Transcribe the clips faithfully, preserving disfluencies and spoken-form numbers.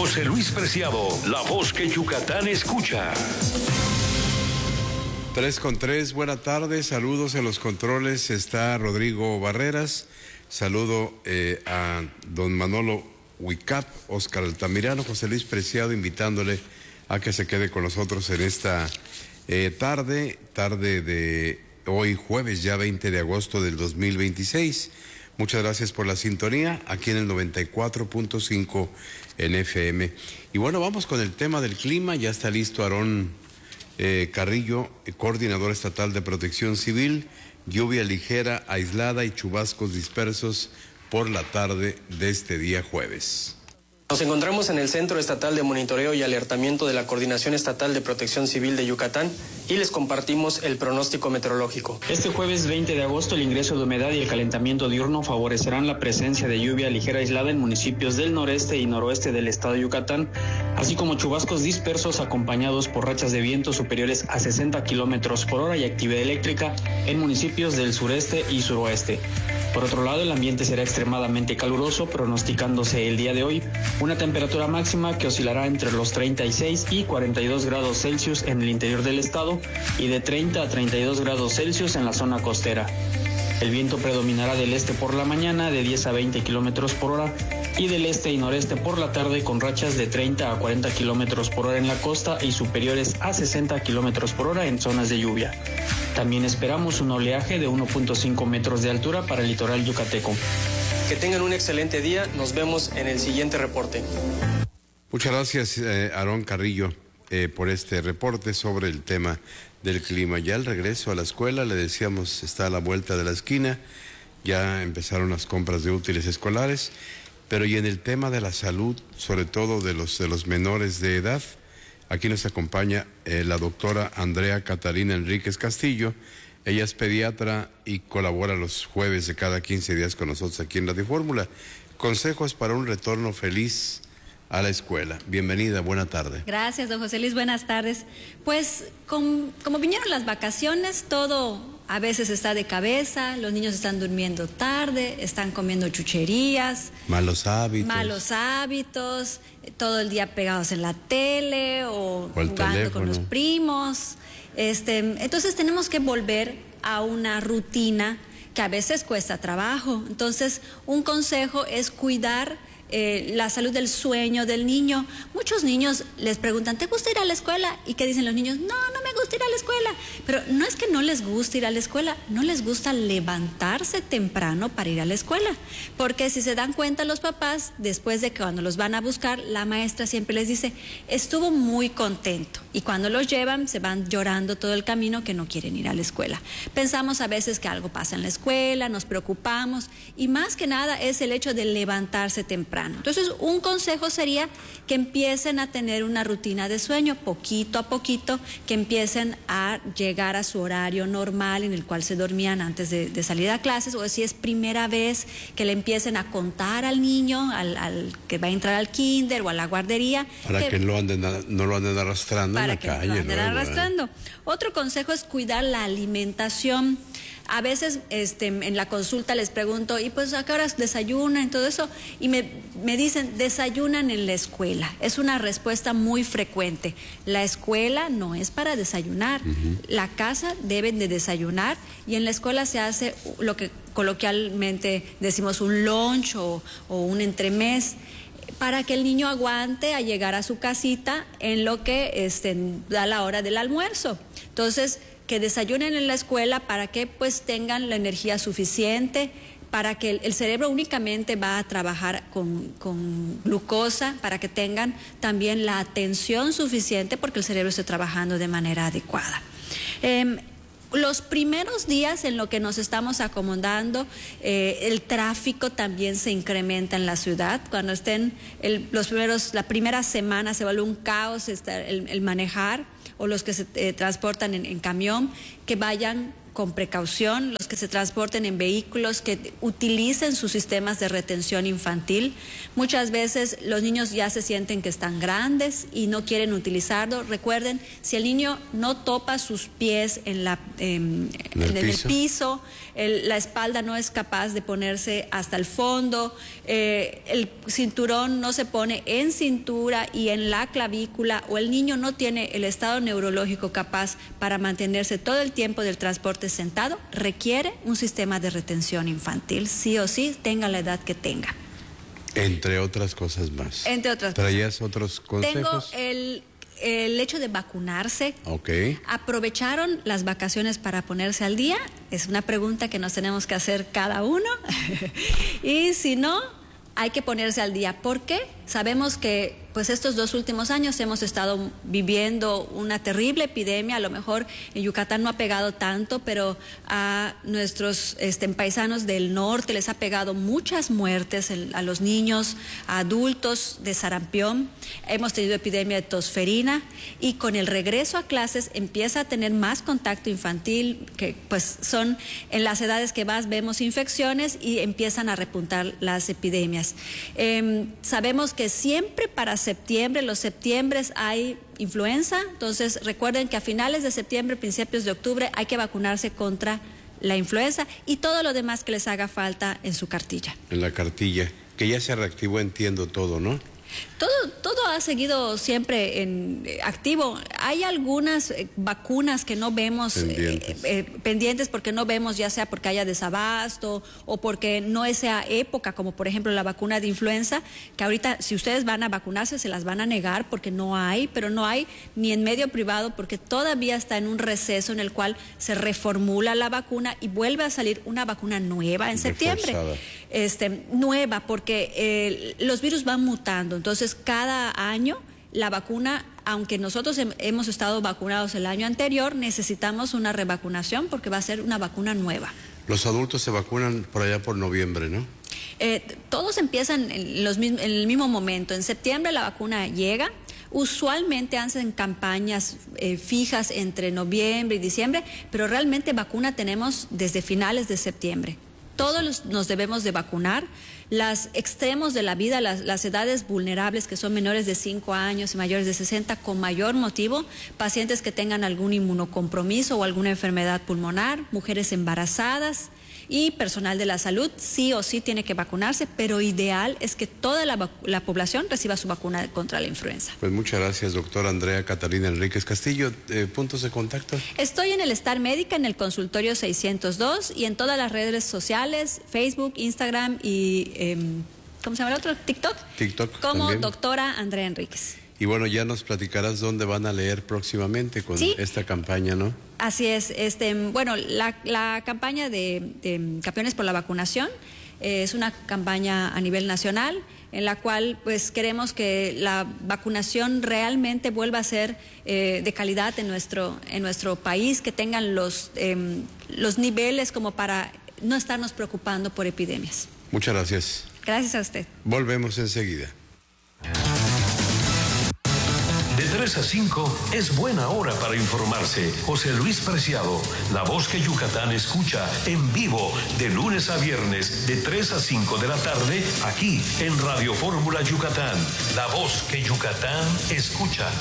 José Luis Preciado, la voz que Yucatán escucha. Tres con tres, buena tarde, saludos en los controles, está Rodrigo Barreras, saludo eh, a don Manolo Huicap, Oscar Altamirano, José Luis Preciado, invitándole a que se quede con nosotros en esta eh, tarde, tarde de hoy jueves, ya veinte de agosto del dos mil veintiséis. Muchas gracias por la sintonía, aquí en el noventa y cuatro punto cinco en F M. Y bueno, vamos con el tema del clima, ya está listo Aarón eh, Carrillo, coordinador estatal de Protección Civil, lluvia ligera, aislada y chubascos dispersos por la tarde de este día jueves. Nos encontramos en el Centro Estatal de Monitoreo y Alertamiento de la Coordinación Estatal de Protección Civil de Yucatán y les compartimos el pronóstico meteorológico. Este jueves veinte de agosto el ingreso de humedad y el calentamiento diurno favorecerán la presencia de lluvia ligera aislada en municipios del noreste y noroeste del estado de Yucatán, así como chubascos dispersos acompañados por rachas de viento superiores a sesenta kilómetros por hora y actividad eléctrica en municipios del sureste y suroeste. Por otro lado, el ambiente será extremadamente caluroso, pronosticándose el día de hoy una temperatura máxima que oscilará entre los treinta y seis y cuarenta y dos grados Celsius en el interior del estado y de treinta a treinta y dos grados Celsius en la zona costera. El viento predominará del este por la mañana de diez a veinte kilómetros por hora y del este y noreste por la tarde con rachas de treinta a cuarenta kilómetros por hora en la costa y superiores a sesenta kilómetros por hora en zonas de lluvia. También esperamos un oleaje de uno punto cinco metros de altura para el litoral yucateco. Que tengan un excelente día, nos vemos en el siguiente reporte. Muchas gracias, eh, Aarón Carrillo, eh, por este reporte sobre el tema del clima. Ya al regreso a la escuela, le decíamos, está a la vuelta de la esquina, ya empezaron las compras de útiles escolares, pero y en el tema de la salud, sobre todo de los, de los menores de edad, aquí nos acompaña eh, la doctora Andrea Catarina Enríquez Castillo. Ella es pediatra y colabora los jueves de cada quince días con nosotros aquí en Radio Fórmula. Consejos para un retorno feliz a la escuela. Bienvenida, buena tarde. Gracias, don José Luis, buenas tardes. Pues con, como vinieron las vacaciones, todo a veces está de cabeza, los niños están durmiendo tarde, están comiendo chucherías. Malos hábitos. Malos hábitos, todo el día pegados en la tele o, o jugando teléfono. con los primos. Este, entonces tenemos que volver a una rutina que a veces cuesta trabajo. Entonces, un consejo es cuidar eh, la salud del sueño del niño. Muchos niños les preguntan, ¿te gusta ir a la escuela? ¿Y qué dicen los niños? No, no me gusta ir a la escuela. Pero no es que no les guste ir a la escuela, no les gusta levantarse temprano para ir a la escuela. Porque si se dan cuenta los papás, después de que cuando los van a buscar, la maestra siempre les dice, estuvo muy contento. Y cuando los llevan, se van llorando todo el camino que no quieren ir a la escuela. Pensamos a veces que algo pasa en la escuela, nos preocupamos, y más que nada es el hecho de levantarse temprano. Entonces, un consejo sería que empiecen a tener una rutina de sueño, poquito a poquito, que empiecen a llegar a su horario normal en el cual se dormían antes de, de salir a clases, o si es primera vez que le empiecen a contar al niño, al, al que va a entrar al kinder o a la guardería. Para que, que no, anden, no lo anden arrastrando en la calle. Para que no lo anden luego, arrastrando. ¿eh? Otro consejo es cuidar la alimentación. A veces este, en la consulta les pregunto, ¿y pues a qué horas desayunan y todo eso? Y me, me dicen, desayunan en la escuela. Es una respuesta muy frecuente. La escuela no es para desayunar. Uh-huh. La casa deben de desayunar y en la escuela se hace lo que coloquialmente decimos un lunch o, o un entremés, para que el niño aguante a llegar a su casita en lo que este, da la hora del almuerzo. Entonces, que desayunen en la escuela para que pues tengan la energía suficiente, para que el, el cerebro únicamente va a trabajar con, con glucosa, para que tengan también la atención suficiente porque el cerebro esté trabajando de manera adecuada. Eh, Los primeros días en lo que nos estamos acomodando, eh, el tráfico también se incrementa en la ciudad. Cuando estén el, los primeros, la primera semana se vuelve un caos el, el manejar, o los que se eh, transportan en, en camión, que vayan con precaución. Los que se transporten en vehículos que utilicen sus sistemas de retención infantil. Muchas veces los niños ya se sienten que están grandes y no quieren utilizarlo. Recuerden, si el niño no topa sus pies en, la, eh, en, el, en piso. el piso, el, la espalda no es capaz de ponerse hasta el fondo, eh, el cinturón no se pone en cintura y en la clavícula, o el niño no tiene el estado neurológico capaz para mantenerse todo el tiempo del transporte sentado, requiere un sistema de retención infantil, sí o sí, tenga la edad que tenga. Entre otras cosas más. Entre otras ¿Traías cosas. otros consejos? Tengo el, el hecho de vacunarse. Ok. ¿Aprovecharon las vacaciones para ponerse al día? Es una pregunta que nos tenemos que hacer cada uno. Y si no, hay que ponerse al día. ¿Por qué? Sabemos que pues estos dos últimos años hemos estado viviendo una terrible epidemia. A lo mejor en Yucatán no ha pegado tanto, pero a nuestros este, paisanos del norte les ha pegado muchas muertes, el, a los niños, a adultos de sarampión. Hemos tenido epidemia de tosferina y con el regreso a clases empieza a tener más contacto infantil, que pues son en las edades que más vemos infecciones y empiezan a repuntar las epidemias. Eh, sabemos que siempre para septiembre, los septiembres hay influenza, entonces recuerden que a finales de septiembre, principios de octubre hay que vacunarse contra la influenza y todo lo demás que les haga falta en su cartilla. En la cartilla, que ya se reactivó, entiendo todo, ¿no? Todo, todo ha seguido siempre en eh, activo. Hay algunas eh, vacunas que no vemos pendientes. Eh, eh, pendientes porque no vemos, ya sea porque haya desabasto o porque no es sea época, como por ejemplo la vacuna de influenza, que ahorita si ustedes van a vacunarse se las van a negar porque no hay, pero no hay ni en medio privado porque todavía está en un receso en el cual se reformula la vacuna y vuelve a salir una vacuna nueva en septiembre. Este, nueva porque eh, los virus van mutando. Entonces, cada año la vacuna, aunque nosotros hem- hemos estado vacunados el año anterior, necesitamos una revacunación porque va a ser una vacuna nueva. Los adultos se vacunan por allá por noviembre, ¿no? Eh, todos empiezan en, los, en el mismo momento. En septiembre la vacuna llega. Usualmente hacen campañas eh, fijas entre noviembre y diciembre, pero realmente vacuna tenemos desde finales de septiembre. Todos los, nos debemos de vacunar. Las extremos de la vida, las, las edades vulnerables que son menores de cinco años y mayores de sesenta, con mayor motivo, pacientes que tengan algún inmunocompromiso o alguna enfermedad pulmonar, mujeres embarazadas y personal de la salud, sí o sí tiene que vacunarse, pero ideal es que toda la, la población reciba su vacuna contra la influenza. Pues muchas gracias, doctora Andrea Catalina Enríquez Castillo. Eh, ¿Puntos de contacto? Estoy en el Star Médica, en el consultorio seiscientos dos y en todas las redes sociales, Facebook, Instagram y, eh, ¿cómo se llama el otro? TikTok. TikTok Como también. doctora Andrea Enríquez. Y bueno, ya nos platicarás dónde van a leer próximamente con ¿Sí? esta campaña, ¿no? Así es. Este, bueno, la, la campaña de, de Campeones por la Vacunación eh, es una campaña a nivel nacional en la cual pues queremos que la vacunación realmente vuelva a ser eh, de calidad en nuestro, en nuestro país, que tengan los, eh, los niveles como para no estarnos preocupando por epidemias. Muchas gracias. Gracias a usted. Volvemos enseguida. De tres a cinco es buena hora para informarse. José Luis Preciado, la voz que Yucatán escucha en vivo de lunes a viernes de tres a cinco de la tarde aquí en Radio Fórmula Yucatán. La voz que Yucatán escucha.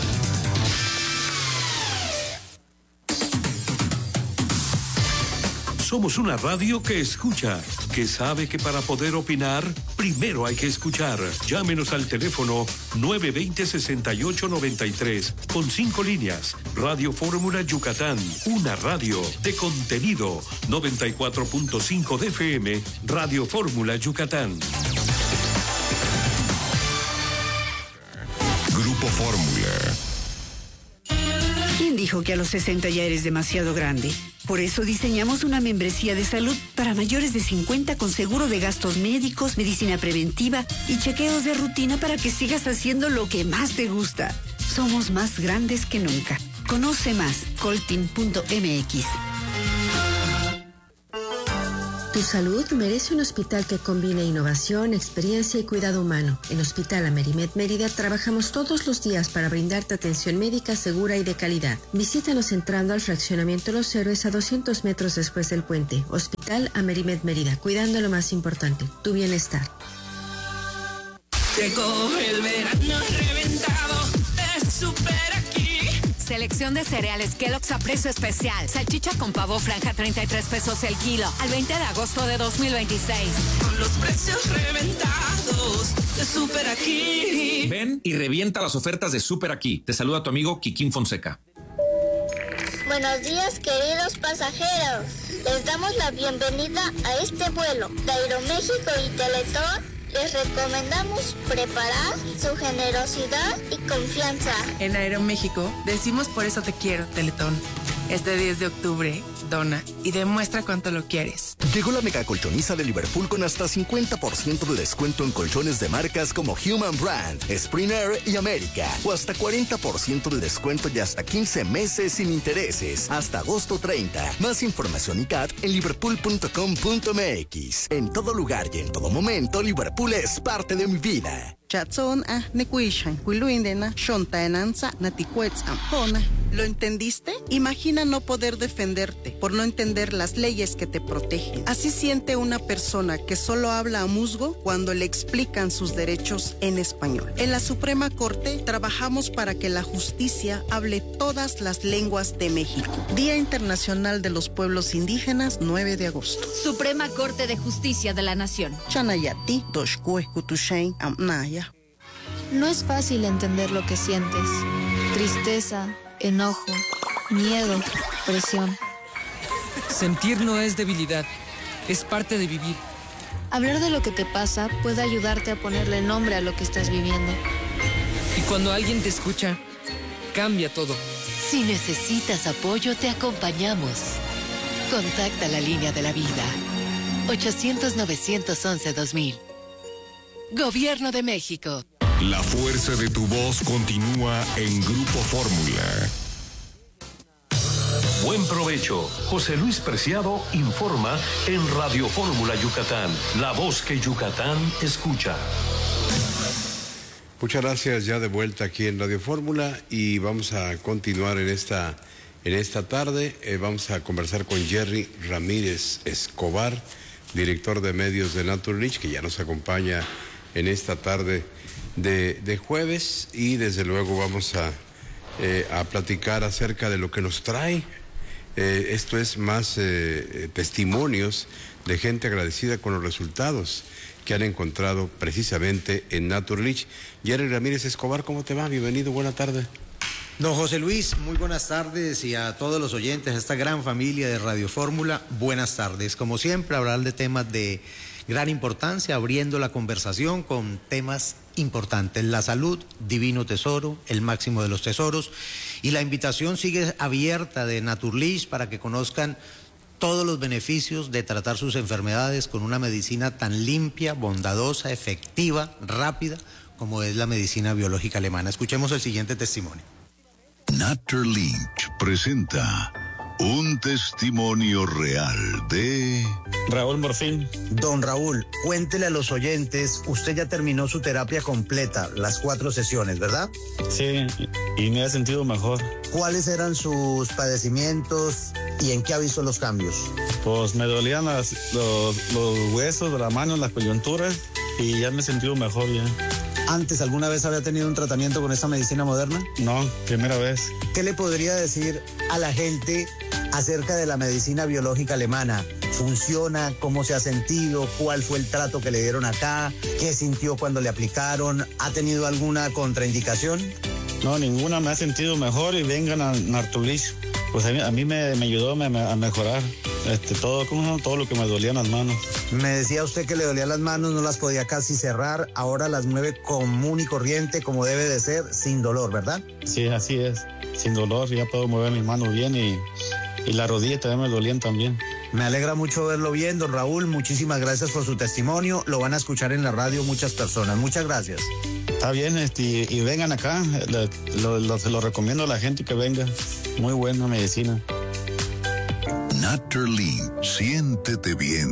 Somos una radio que escucha, que sabe que para poder opinar, primero hay que escuchar. Llámenos al teléfono nueve dos cero, seis ocho nueve tres con cinco líneas. Radio Fórmula Yucatán, una radio de contenido. noventa y cuatro punto cinco de F M, Radio Fórmula Yucatán. Grupo Fórmula. ¿Quién dijo que a los sesenta ya eres demasiado grande? Por eso diseñamos una membresía de salud para mayores de cincuenta con seguro de gastos médicos, medicina preventiva y chequeos de rutina para que sigas haciendo lo que más te gusta. Somos más grandes que nunca. Conoce más, coltin punto m x. Tu salud merece un hospital que combine innovación, experiencia y cuidado humano. En Hospital Amerimed Mérida trabajamos todos los días para brindarte atención médica segura y de calidad. Visítanos entrando al fraccionamiento Los Héroes a doscientos metros después del puente. Hospital Amerimed Mérida, cuidando lo más importante, tu bienestar. Te coge el verano reventado, es súper aquí. Selección de cereales Kellogg's a precio especial. Salchicha con pavo franja treinta y tres pesos el kilo. Al veinte de agosto de dos mil veintiséis. Con los precios reventados de Super Aquí. Ven y revienta las ofertas de Super Aquí. Te saluda tu amigo Kikín Fonseca. Buenos días, queridos pasajeros. Les damos la bienvenida a este vuelo de Aeroméxico y Teletón. Les recomendamos preparar su generosidad y confianza. En Aeroméxico decimos por eso te quiero, Teletón. Este diez de octubre, dona y demuestra cuánto lo quieres. Llegó la mega colchoniza de Liverpool con hasta cincuenta por ciento de descuento en colchones de marcas como Human Brand, Springer y América. O hasta cuarenta por ciento de descuento y hasta quince meses sin intereses. Hasta agosto treinta. Más información y C A T en liverpool punto com punto m x. En todo lugar y en todo momento, Liverpool es parte de mi vida. Chatson ah nekuishan kuiluindena shontaenanza naticuetzam. ¿Lo entendiste? Imagina no poder defenderte por no entender las leyes que te protegen. Así siente una persona que solo habla a musgo cuando le explican sus derechos en español. En la Suprema Corte trabajamos para que la justicia hable todas las lenguas de México. Día Internacional de los Pueblos Indígenas, nueve de agosto. Suprema Corte de Justicia de la Nación. Chanayati doshkue kutushain amnaya. No es fácil entender lo que sientes. Tristeza, enojo, miedo, presión. Sentir no es debilidad, es parte de vivir. Hablar de lo que te pasa puede ayudarte a ponerle nombre a lo que estás viviendo. Y cuando alguien te escucha, cambia todo. Si necesitas apoyo, te acompañamos. Contacta la línea de la vida. ochocientos, novecientos once, dos mil. Gobierno de México. La fuerza de tu voz continúa en Grupo Fórmula. Buen provecho. José Luis Preciado informa en Radio Fórmula Yucatán, la voz que Yucatán escucha. Muchas gracias, ya de vuelta aquí en Radio Fórmula y vamos a continuar en esta, en esta tarde. Eh, vamos a conversar con Jerry Ramírez Escobar, director de medios de Naturlich, que ya nos acompaña en esta tarde de, de jueves, y desde luego vamos a, eh, a platicar acerca de lo que nos trae. Eh, esto es más eh, testimonios de gente agradecida con los resultados que han encontrado precisamente en Naturlich. Jerry Ramírez Escobar, ¿cómo te va? Bienvenido, buena tarde. Don José Luis, muy buenas tardes, y a todos los oyentes, a esta gran familia de Radio Fórmula, buenas tardes. Como siempre, hablar de temas de gran importancia, abriendo la conversación con temas importantes. La salud, divino tesoro, el máximo de los tesoros. Y la invitación sigue abierta de Naturlich para que conozcan todos los beneficios de tratar sus enfermedades con una medicina tan limpia, bondadosa, efectiva, rápida, como es la medicina biológica alemana. Escuchemos el siguiente testimonio. Naturlich presenta un testimonio real de Raúl Morfín. Don Raúl, cuéntele a los oyentes, usted ya terminó su terapia completa, las cuatro sesiones, ¿verdad? Sí, y me he sentido mejor. ¿Cuáles eran sus padecimientos y en qué ha visto los cambios? Pues me dolían las, los, los huesos de la mano, las coyunturas, y ya me he sentido mejor ya. ¿Antes alguna vez había tenido un tratamiento con esta medicina moderna? No, primera vez. ¿Qué le podría decir a la gente acerca de la medicina biológica alemana? ¿Funciona? ¿Cómo se ha sentido? ¿Cuál fue el trato que le dieron acá? ¿Qué sintió cuando le aplicaron? ¿Ha tenido alguna contraindicación? No, ninguna. Me ha sentido mejor y vengan a Naturlich. Pues a mí, a mí me, me ayudó a mejorar este, todo, todo lo que me dolía en las manos. Me decía usted que le dolían las manos, no las podía casi cerrar, ahora las mueve común y corriente como debe de ser, sin dolor, ¿verdad? Sí, así es, sin dolor, ya puedo mover mis manos bien y, y la rodilla también me dolían también. Me alegra mucho verlo bien, don Raúl, muchísimas gracias por su testimonio, lo van a escuchar en la radio muchas personas, muchas gracias. Está bien, este, y, y vengan acá, le, lo, lo, se lo recomiendo a la gente que venga, muy buena medicina. Naturlink. Siéntete bien.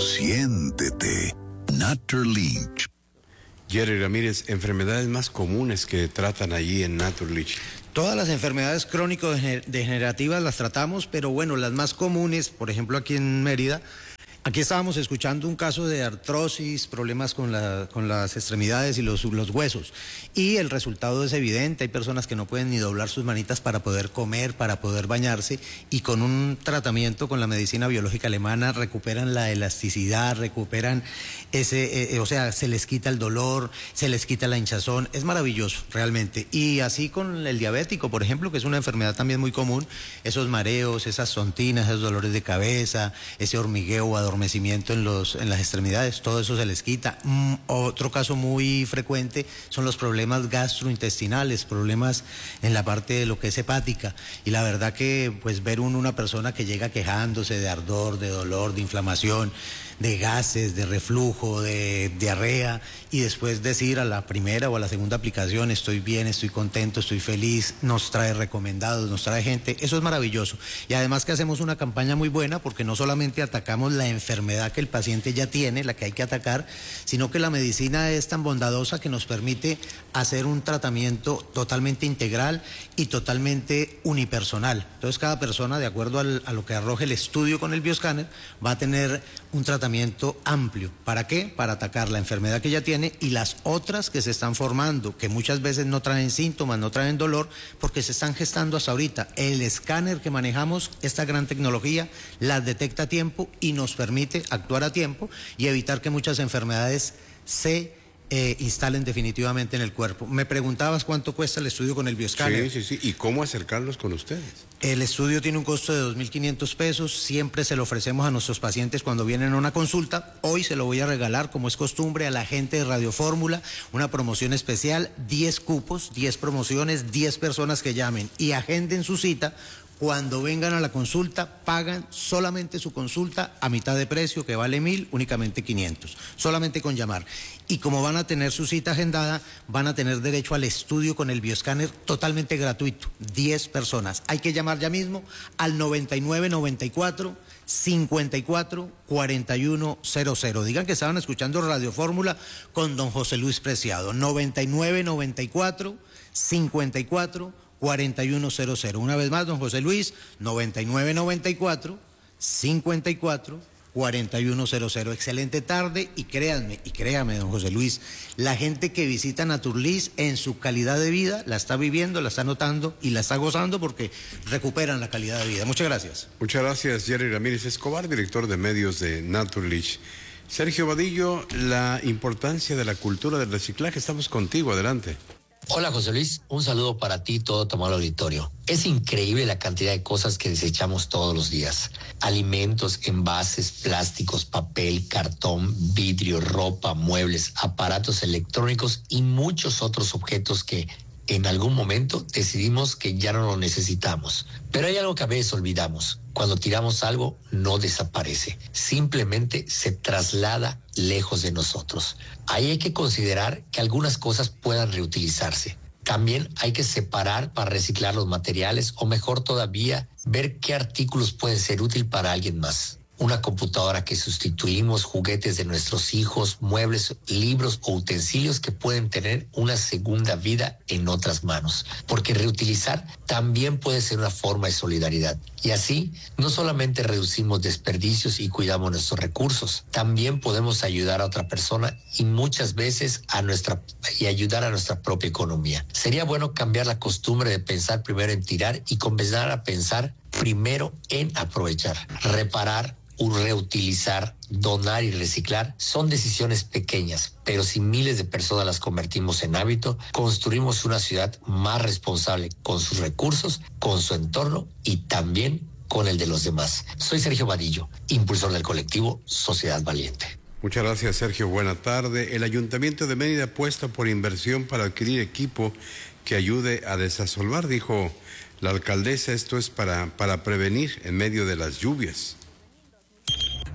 Siéntete. Naturlink. Jerry Ramírez, enfermedades más comunes que tratan allí en Naturlink. Todas las enfermedades crónico-degenerativas las tratamos, pero bueno, las más comunes, por ejemplo aquí en Mérida, aquí estábamos escuchando un caso de artrosis, problemas con, la, con las extremidades y los, los huesos. Y el resultado es evidente, hay personas que no pueden ni doblar sus manitas para poder comer, para poder bañarse, y con un tratamiento con la medicina biológica alemana recuperan la elasticidad, recuperan ese, eh, o sea, se les quita el dolor, se les quita la hinchazón, es maravilloso realmente. Y así con el diabético, por ejemplo, que es una enfermedad también muy común, esos mareos, esas tontinas, esos dolores de cabeza, ese hormigueo o adormecimiento en, los, en las extremidades, todo eso se les quita. Mm, otro caso muy frecuente son los problemas gastrointestinales, problemas en la parte de lo que es hepática, y la verdad que pues ver un, una persona que llega quejándose de ardor, de dolor, de inflamación, de gases, de reflujo, de diarrea, y después decir a la primera o a la segunda aplicación estoy bien, estoy contento, estoy feliz, nos trae recomendados, nos trae gente, eso es maravilloso. Y además que hacemos una campaña muy buena porque no solamente atacamos la enfermedad que el paciente ya tiene, la que hay que atacar, sino que la medicina es tan bondadosa que nos permite hacer un tratamiento totalmente integral y totalmente unipersonal. Entonces cada persona, de acuerdo al, a lo que arroje el estudio con el bioscáner, va a tener un tratamiento amplio. ¿Para qué? Para atacar la enfermedad que ya tiene y las otras que se están formando, que muchas veces no traen síntomas, no traen dolor, porque se están gestando hasta ahorita. El escáner que manejamos, esta gran tecnología, las detecta a tiempo y nos permite actuar a tiempo y evitar que muchas enfermedades se Eh, instalen definitivamente en el cuerpo. Me preguntabas cuánto cuesta el estudio con el bioscáner. Sí, sí, sí. ¿Y cómo acercarlos con ustedes? El estudio tiene un costo de dos mil quinientos pesos. Siempre se lo ofrecemos a nuestros pacientes cuando vienen a una consulta. Hoy se lo voy a regalar, como es costumbre, a la gente de Radio Fórmula. Una promoción especial, diez cupos, diez promociones, diez personas que llamen y agenden su cita. Cuando vengan a la consulta, pagan solamente su consulta a mitad de precio, que vale mil, únicamente quinientos, solamente con llamar. Y como van a tener su cita agendada, van a tener derecho al estudio con el bioscáner totalmente gratuito, diez personas. Hay que llamar ya mismo al noventa y nueve noventa y cuatro cincuenta y cuatro cuarenta y uno cero cero. Digan que estaban escuchando Radio Fórmula con don José Luis Preciado. noventa y nueve noventa y cuatro cincuenta y cuatro cuarenta y uno cero cero. Una vez más, don José Luis, noventa y nueve noventa y cuatro cincuenta y cuatro cuarenta y uno cero cero. Excelente tarde y créanme, y créame, don José Luis, la gente que visita Naturlis en su calidad de vida la está viviendo, la está notando y la está gozando porque recuperan la calidad de vida. Muchas gracias. Muchas gracias, Jerry Ramírez Escobar, director de medios de Naturlis. Sergio Vadillo, la importancia de la cultura del reciclaje. Estamos contigo, adelante. Hola José Luis, un saludo para ti y todo tu amable auditorio. Es increíble la cantidad de cosas que desechamos todos los días. Alimentos, envases, plásticos, papel, cartón, vidrio, ropa, muebles, aparatos electrónicos y muchos otros objetos que en algún momento decidimos que ya no lo necesitamos. Pero hay algo que a veces olvidamos. Cuando tiramos algo, no desaparece. Simplemente se traslada lejos de nosotros. Ahí hay que considerar que algunas cosas puedan reutilizarse. También hay que separar para reciclar los materiales o mejor todavía, ver qué artículos pueden ser útiles para alguien más. Una computadora que sustituimos, juguetes de nuestros hijos, muebles, libros o utensilios que pueden tener una segunda vida en otras manos. Porque reutilizar también puede ser una forma de solidaridad. Y así, no solamente reducimos desperdicios y cuidamos nuestros recursos, también podemos ayudar a otra persona y muchas veces a nuestra y ayudar a nuestra propia economía. Sería bueno cambiar la costumbre de pensar primero en tirar y comenzar a pensar primero en aprovechar, reparar, reutilizar, donar y reciclar son decisiones pequeñas, pero si miles de personas las convertimos en hábito, construimos una ciudad más responsable con sus recursos, con su entorno y también con el de los demás. Soy Sergio Vadillo, impulsor del colectivo Sociedad Valiente. Muchas gracias, Sergio. Buena tarde. El Ayuntamiento de Mérida apuesta por inversión para adquirir equipo que ayude a desasolvar, dijo la alcaldesa. Esto es para, para prevenir en medio de las lluvias.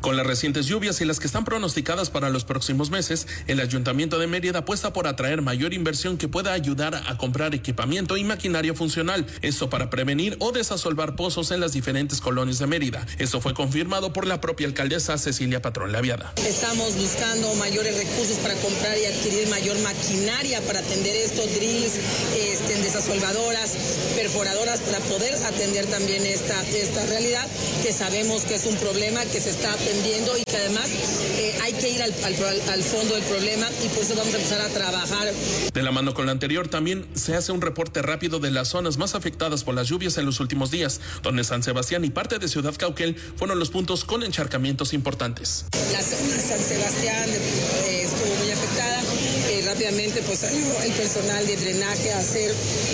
Con las recientes lluvias y las que están pronosticadas para los próximos meses, el Ayuntamiento de Mérida apuesta por atraer mayor inversión que pueda ayudar a comprar equipamiento y maquinaria funcional, esto para prevenir o desasolvar pozos en las diferentes colonias de Mérida. Esto fue confirmado por la propia alcaldesa Cecilia Patrón Laviada. Estamos buscando mayores recursos para comprar y adquirir mayor maquinaria para atender estos drills, este, desasolvadoras, perforadoras, para poder atender también esta, esta realidad que sabemos que es un problema que se está atendiendo y que además eh, hay que ir al, al, al fondo del problema, y por eso vamos a empezar a trabajar. De la mano con lo anterior, también se hace un reporte rápido de las zonas más afectadas por las lluvias en los últimos días, donde San Sebastián y parte de Ciudad Cauquel fueron los puntos con encharcamientos importantes. La zona de San Sebastián eh, estuvo muy afectada. Eh, rápidamente pues salió el personal de drenaje a hacer,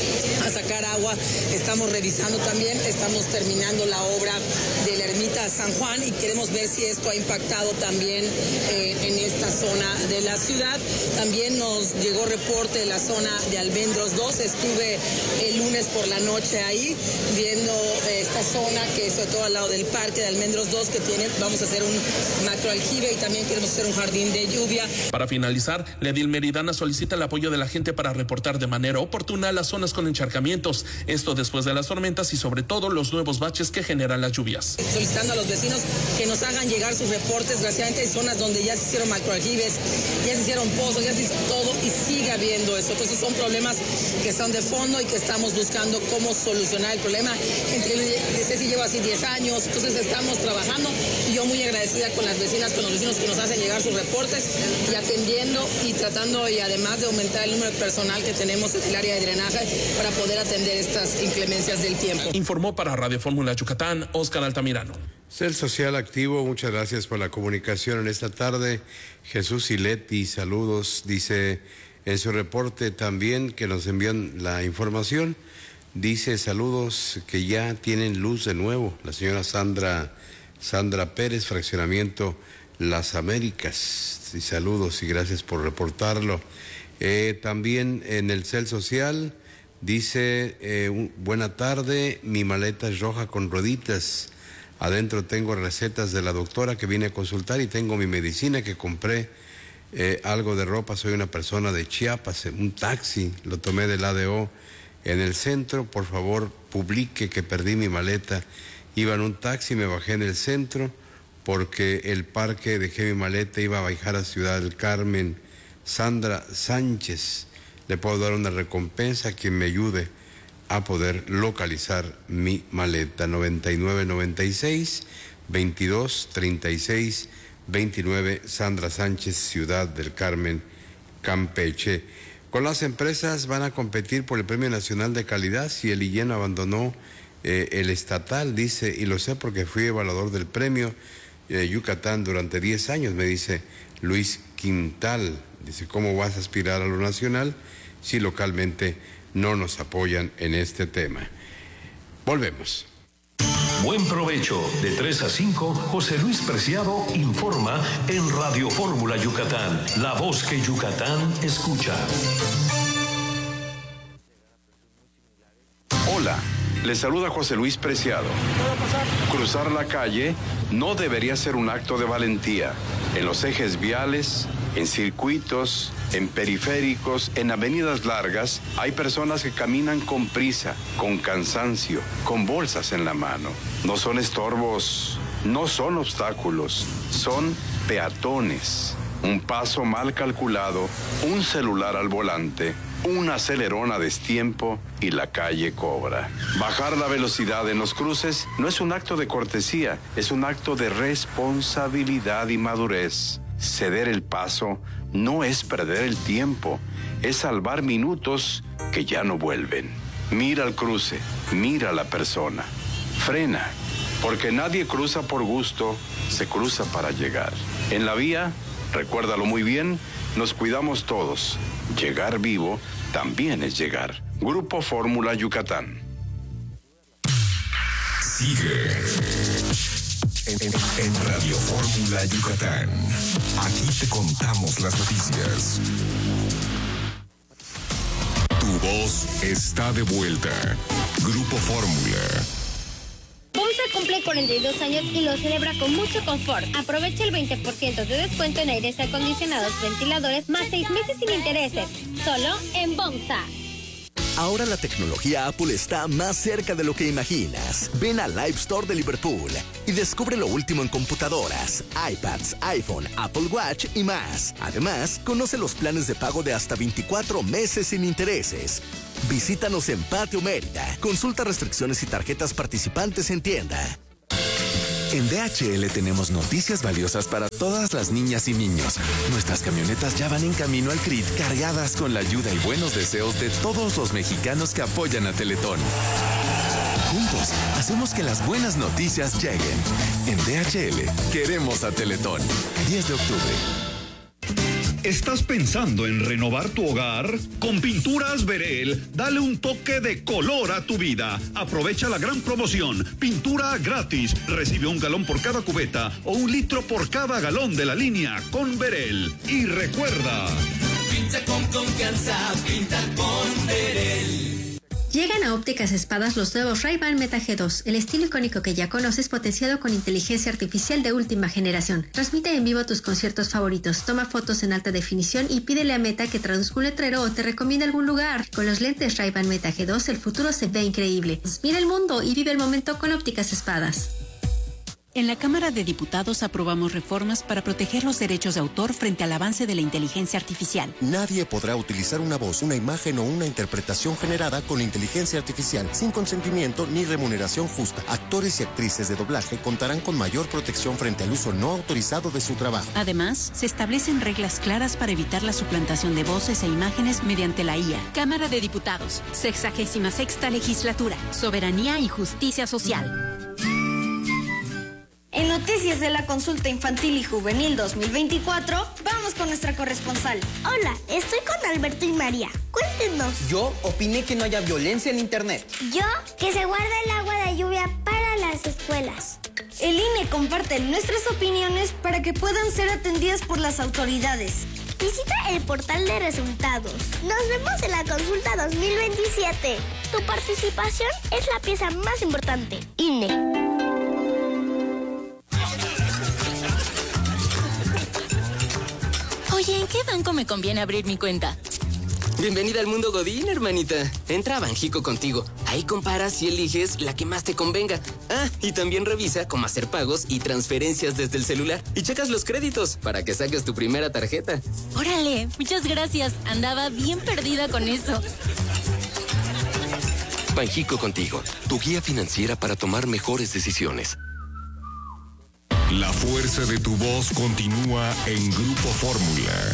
a sacar agua. Estamos revisando también, estamos terminando la obra de la ermita San Juan y queremos ver si esto ha impactado también eh, en esta zona de la ciudad. También nos llegó reporte de la zona de Almendros dos. Estuve el lunes por la noche ahí viendo eh, esta zona, que es sobre todo al lado del parque de Almendros dos, que tiene, vamos a hacer un macroaljibe y también queremos hacer un jardín de lluvia. Para finalizar, la edil meridana solicita el apoyo de la gente para reportar de manera oportuna las zonas con encharcamientos, esto después de las tormentas y sobre todo los nuevos baches que generan las lluvias. Solicitando a los vecinos que nos hagan llegar sus reportes. Desgraciadamente hay zonas donde ya se hicieron macroaljibes, ya se hicieron pozos, ya se hizo todo y sigue habiendo eso. Entonces son problemas que son de fondo y que estamos buscando cómo solucionar el problema. Entre si lleva así diez años, entonces estamos trabajando y yo muy agradecida con las vecinas, con los vecinos que nos hacen llegar sus reportes y atendiendo y tratando, y además de aumentar el número de personal que tenemos en el área de drenaje para poder atender estas inclemencias del tiempo. Informó para Radio Fórmula Yucatán, Óscar Altamirano. Cel Social Activo, muchas gracias por la comunicación en esta tarde. Jesús Sileti, saludos, dice en su reporte también que nos envían la información. Dice saludos que ya tienen luz de nuevo. La señora Sandra, Sandra Pérez, fraccionamiento Las Américas. Y saludos y gracias por reportarlo. Eh, también en el Cel Social dice eh, un, buena tarde, mi maleta es roja con rueditas. Adentro tengo recetas de la doctora que vine a consultar y tengo mi medicina que compré, eh, algo de ropa. Soy una persona de Chiapas, un taxi, lo tomé del A D O en el centro. Por favor, publique que perdí mi maleta. Iba en un taxi, me bajé en el centro porque el parque dejé mi maleta, iba a bajar a Ciudad del Carmen. Sandra Sánchez, le puedo dar una recompensa a quien me ayude a poder localizar mi maleta. Noventa y nueve noventa y seis veintidós treinta y seis veintinueve, Sandra Sánchez, Ciudad del Carmen, Campeche. Con las empresas van a competir por el Premio Nacional de Calidad. Si el I L L E N abandonó eh, el estatal, dice, y lo sé porque fui evaluador del premio eh, Yucatán durante diez años, me dice Luis Quintal. Dice, ¿cómo vas a aspirar a lo nacional si localmente no nos apoyan en este tema? Volvemos. Buen provecho. De tres a cinco, José Luis Preciado informa en Radio Fórmula Yucatán, la voz que Yucatán escucha. Hola, les saluda José Luis Preciado. Cruzar la calle no debería ser un acto de valentía. En los ejes viales, en circuitos, en periféricos, en avenidas largas, hay personas que caminan con prisa, con cansancio, con bolsas en la mano. No son estorbos, no son obstáculos, son peatones. Un paso mal calculado, un celular al volante, un acelerón a destiempo y la calle cobra. Bajar la velocidad en los cruces no es un acto de cortesía, es un acto de responsabilidad y madurez. Ceder el paso no es perder el tiempo, es salvar minutos que ya no vuelven. Mira el cruce, mira a la persona. Frena, porque nadie cruza por gusto, se cruza para llegar. En la vía, recuérdalo muy bien, nos cuidamos todos. Llegar vivo también es llegar. Grupo Fórmula Yucatán. Sigue en, en, en Radio Fórmula Yucatán. Aquí te contamos las noticias. Tu voz está de vuelta. Grupo Fórmula. Ponce cumple cuarenta y dos años y lo celebra con mucho confort. Aprovecha el veinte por ciento de descuento en aires acondicionados, ventiladores, más seis meses sin intereses. Solo en Bonsa. Ahora la tecnología Apple está más cerca de lo que imaginas. Ven al Live Store de Liverpool y descubre lo último en computadoras, iPads, iPhone, Apple Watch y más. Además, conoce los planes de pago de hasta veinticuatro meses sin intereses. Visítanos en Patio Mérida. Consulta restricciones y tarjetas participantes en tienda. En D H L tenemos noticias valiosas para todas las niñas y niños. Nuestras camionetas ya van en camino al C R I T cargadas con la ayuda y buenos deseos de todos los mexicanos que apoyan a Teletón. Juntos, hacemos que las buenas noticias lleguen. En D H L, queremos a Teletón. diez de octubre. ¿Estás pensando en renovar tu hogar? Con Pinturas Verel, dale un toque de color a tu vida. Aprovecha la gran promoción. Pintura gratis. Recibe un galón por cada cubeta o un litro por cada galón de la línea con Verel. Y recuerda... Pinta con confianza, pinta con Verel. Llegan a Ópticas Espadas los nuevos Ray-Ban Meta G dos, el estilo icónico que ya conoces potenciado con inteligencia artificial de última generación. Transmite en vivo tus conciertos favoritos, toma fotos en alta definición y pídele a Meta que traduzca un letrero o te recomiende algún lugar. Con los lentes Ray-Ban Meta G dos el futuro se ve increíble. Mira el mundo y vive el momento con Ópticas Espadas. En la Cámara de Diputados aprobamos reformas para proteger los derechos de autor frente al avance de la inteligencia artificial. Nadie podrá utilizar una voz, una imagen o una interpretación generada con inteligencia artificial sin consentimiento ni remuneración justa. Actores y actrices de doblaje contarán con mayor protección frente al uso no autorizado de su trabajo. Además, se establecen reglas claras para evitar la suplantación de voces e imágenes mediante la I A. Cámara de Diputados, sexagésima sexta legislatura, soberanía y justicia social. En Noticias de la Consulta Infantil y Juvenil dos mil veinticuatro, vamos con nuestra corresponsal. Hola, estoy con Alberto y María. Cuéntenos. Yo opiné que no haya violencia en Internet. Yo, que se guarda el agua de lluvia para las escuelas. El I N E comparte nuestras opiniones para que puedan ser atendidas por las autoridades. Visita el portal de resultados. Nos vemos en la consulta dos mil veintisiete. Tu participación es la pieza más importante. I N E. Oye, ¿en qué banco me conviene abrir mi cuenta? Bienvenida al mundo Godín, hermanita. Entra a Banjico Contigo. Ahí comparas y eliges la que más te convenga. Ah, y también revisa cómo hacer pagos y transferencias desde el celular. Y checas los créditos para que saques tu primera tarjeta. Órale, muchas gracias. Andaba bien perdida con eso. Banjico Contigo, tu guía financiera para tomar mejores decisiones. La fuerza de tu voz continúa en Grupo Fórmula.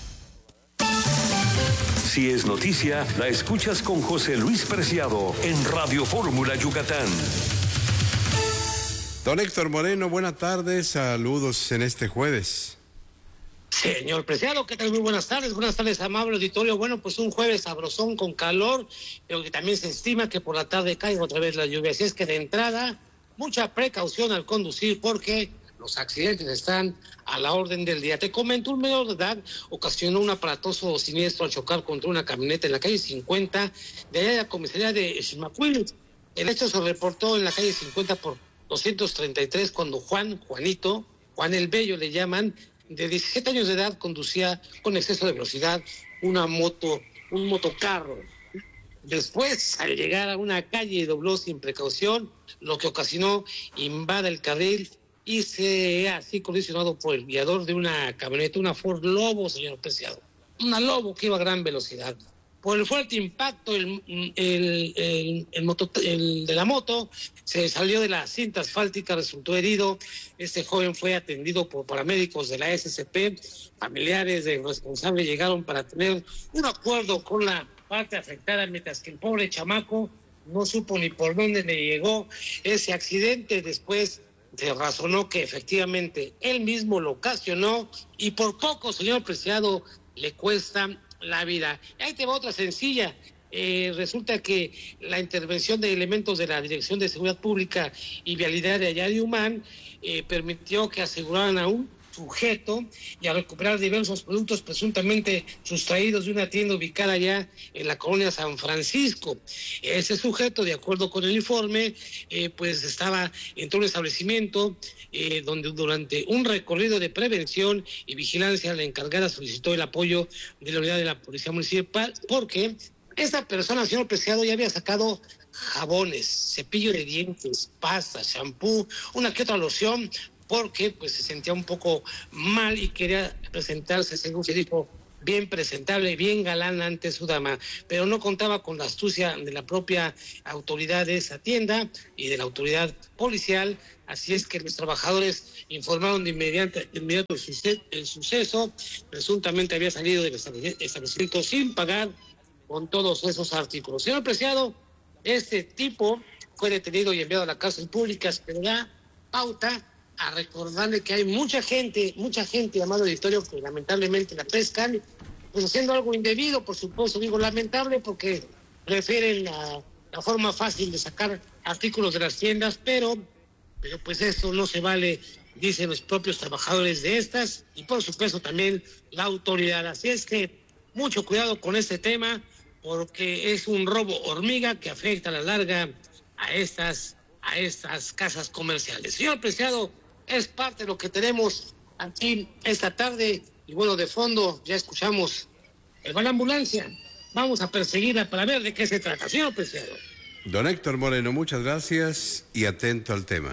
Si es noticia, la escuchas con José Luis Preciado en Radio Fórmula Yucatán. Don Héctor Moreno, buenas tardes, saludos en este jueves. Señor Preciado, ¿qué tal? Muy buenas tardes, buenas tardes, amable auditorio. Bueno, pues un jueves sabrosón con calor, pero que también se estima que por la tarde caiga otra vez la lluvia. Así es que de entrada, mucha precaución al conducir porque los accidentes están a la orden del día. Te comento, un menor de edad ocasionó un aparatoso siniestro al chocar contra una camioneta en la calle cincuenta de allá de la comisaría de Ximacuil. El hecho se reportó en la calle cincuenta por doscientos treinta y tres cuando Juan, Juanito, Juan el Bello le llaman, de diecisiete años de edad, conducía con exceso de velocidad una moto, un motocarro. Después, al llegar a una calle, dobló sin precaución, lo que ocasionó invada el carril y se ha así colisionado por el guiador de una camioneta, una Ford Lobo, señor Preciado. Una Lobo que iba a gran velocidad. Por el fuerte impacto, el, el, el, el, moto, el de la moto se salió de la cinta asfáltica, resultó herido. Este joven fue atendido por paramédicos de la S C P. Familiares del responsable llegaron para tener un acuerdo con la parte afectada, mientras que el pobre chamaco no supo ni por dónde le llegó ese accidente. Después se razonó que efectivamente él mismo lo ocasionó y por poco, señor Preciado, le cuesta la vida. Ahí te va otra sencilla. Eh, resulta que la intervención de elementos de la Dirección de Seguridad Pública y Vialidad de allá de Humán eh, permitió que aseguraran a un sujeto y a recuperar diversos productos presuntamente sustraídos de una tienda ubicada allá en la colonia San Francisco. Ese sujeto, de acuerdo con el informe, eh, pues estaba en todo un establecimiento eh, donde durante un recorrido de prevención y vigilancia la encargada solicitó el apoyo de la unidad de la Policía Municipal porque esta persona, señor Preciado, ya había sacado jabones, cepillo de dientes, pasta, shampoo, una que otra loción, porque pues se sentía un poco mal y quería presentarse, según se dijo, bien presentable, bien galán ante su dama, pero no contaba con la astucia de la propia autoridad de esa tienda y de la autoridad policial, así es que los trabajadores informaron de inmediato, de inmediato el, suceso, el suceso, presuntamente había salido del establecimiento sin pagar con todos esos artículos. Señor Preciado, este tipo fue detenido y enviado a la cárcel pública, pero da pauta a recordarle que hay mucha gente, mucha gente, amado auditorio, que lamentablemente la pescan, pues haciendo algo indebido, por supuesto, digo lamentable porque prefieren la, la forma fácil de sacar artículos de las tiendas, pero, pero pues eso no se vale, dicen los propios trabajadores de estas, y por supuesto también la autoridad. Así es que mucho cuidado con este tema, porque es un robo hormiga que afecta a la larga a estas, a estas casas comerciales. Señor Preciado, es parte de lo que tenemos aquí esta tarde, y bueno, de fondo ya escuchamos el va la ambulancia. Vamos a perseguirla para ver de qué se trata. Señor Preciado. Don Héctor Moreno, muchas gracias y atento al tema.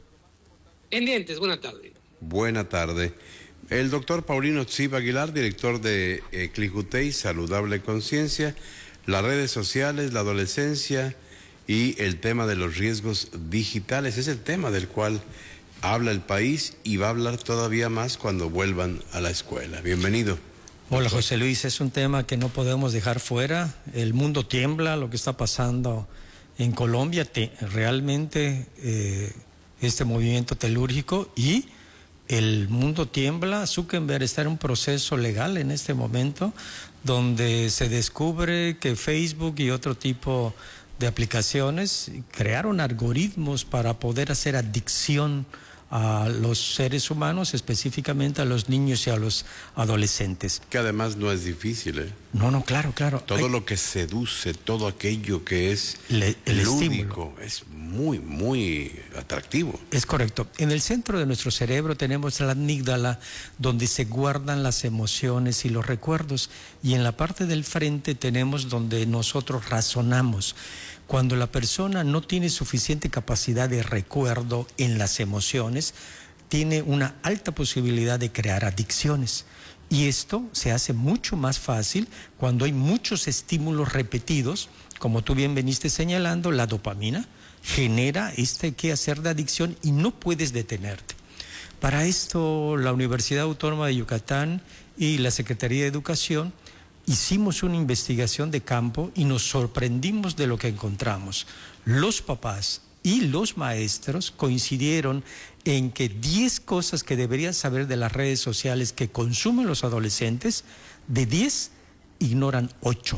Pendientes, buena tarde. Buena tarde. El doctor Paulino Tsiba Aguilar, director de eh, Clijutey, Saludable Conciencia, las redes sociales, la adolescencia y el tema de los riesgos digitales. Es el tema del cual habla el país y va a hablar todavía más cuando vuelvan a la escuela. Bienvenido. Hola José Luis, es un tema que no podemos dejar fuera. El mundo tiembla, lo que está pasando en Colombia, te, realmente eh, este movimiento telúrgico, y el mundo tiembla. Zuckerberg está en un proceso legal en este momento donde se descubre que Facebook y otro tipo de aplicaciones crearon algoritmos para poder hacer adicción a los seres humanos, específicamente a los niños y a los adolescentes. Que además no es difícil, ¿eh? No, no, claro, claro. Todo Hay... lo que seduce, todo aquello que es Le, el lúdico, estímulo. es muy, muy atractivo. Es correcto. En el centro de nuestro cerebro tenemos la amígdala, donde se guardan las emociones y los recuerdos, y en la parte del frente tenemos donde nosotros razonamos. Cuando la persona no tiene suficiente capacidad de recuerdo en las emociones, tiene una alta posibilidad de crear adicciones. Y esto se hace mucho más fácil cuando hay muchos estímulos repetidos, como tú bien veniste señalando. La dopamina genera este quehacer de adicción y no puedes detenerte. Para esto, la Universidad Autónoma de Yucatán y la Secretaría de Educación hicimos una investigación de campo y nos sorprendimos de lo que encontramos. Los papás y los maestros coincidieron en que diez cosas que deberían saber de las redes sociales que consumen los adolescentes, de diez ignoran ocho.